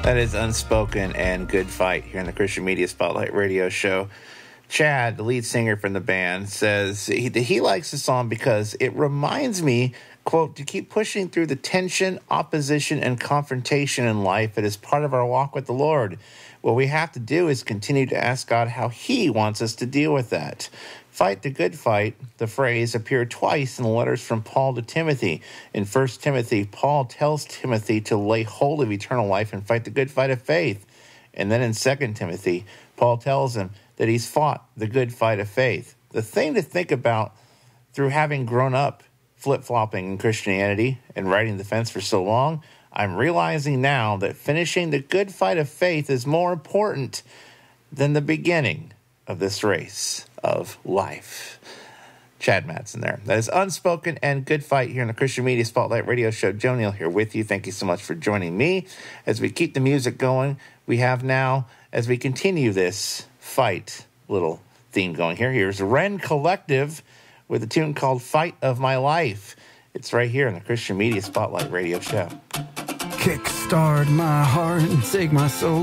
That is Unspoken and Good Fight here in the Christian Media Spotlight Radio Show. Chad, the lead singer from the band, says he likes the song because it reminds me, quote, to keep pushing through the tension, opposition, and confrontation in life. It is part of our walk with the Lord. What we have to do is continue to ask God how He wants us to deal with that. Fight the good fight, the phrase, appeared twice in the letters from Paul to Timothy. In 1 Timothy, Paul tells Timothy to lay hold of eternal life and fight the good fight of faith. And then in 2 Timothy, Paul tells him that he's fought the good fight of faith. The thing to think about through having grown up flip-flopping in Christianity and riding the fence for so long, I'm realizing now that finishing the good fight of faith is more important than the beginning of this race of life. Chad Madsen there. That is Unspoken and Good Fight here in the Christian Media Spotlight Radio Show. Joe Neal here with you. Thank you so much for joining me. As we keep the music going, we have now, as we continue this fight little theme going here, here's Ren Collective with a tune called Fight of My Life. It's right here in the Christian Media Spotlight Radio Show. Kickstart my heart and take my soul